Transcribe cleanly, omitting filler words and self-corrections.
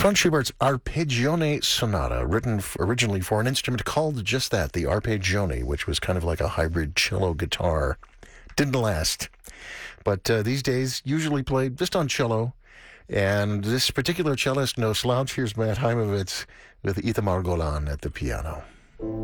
Franz Schubert's Arpeggione Sonata, written originally for an instrument called just that, the arpeggione, which was kind of like a hybrid cello guitar. Didn't last. But these days, usually played just on cello. And this particular cellist, no slouch, here's Matt Heimovitz with Itamar Golan at the piano.